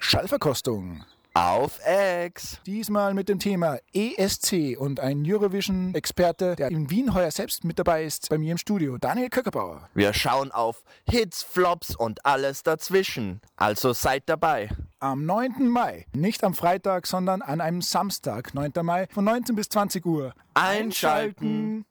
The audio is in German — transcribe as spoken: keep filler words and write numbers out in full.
Schallverkostung. Auf Ex. Diesmal mit dem Thema E S C und ein Eurovision-Experte, der in Wien heuer selbst mit dabei ist, bei mir im Studio, Daniel Köckerbauer. Wir schauen auf Hits, Flops und alles dazwischen. Also seid dabei. Am neunten Mai, nicht am Freitag, sondern an einem Samstag, neunten Mai, von neunzehn bis zwanzig Uhr. Einschalten.